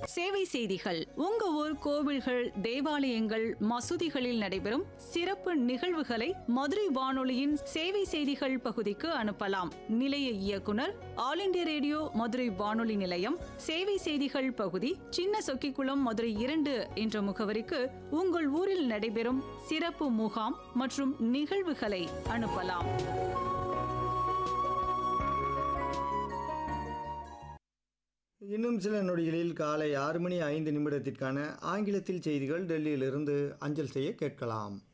சேவை செய்திகள். உங்க ஊர் கோவில்கள், தேவாலயங்கள், மசூதிகளில் நடைபெறும் சிறப்பு நிகழ்வுகளை மதுரை வானொலியின் சேவை செய்திகள் பகுதிக்கு அனுப்பலாம். நிலைய இயக்குனர், ஆல் இண்டியா ரேடியோ மதுரை வானொலி நிலையம், சேவை செய்திகள் பகுதி, சின்ன சொக்கிக்குளம், மதுரை 2 என்ற முகவரிக்கு உங்கள் ஊரில் நடைபெறும் சிறப்பு முகாம் மற்றும் நிகழ்வுகளை அனுப்பலாம். இன்னும் சில நொடிகளில் காலை 6 மணி 5 நிமிடத்திற்கான ஆங்கிலத்தில் செய்திகள் டெல்லியிலிருந்து அஞ்சல் செய்ய கேட்கலாம்.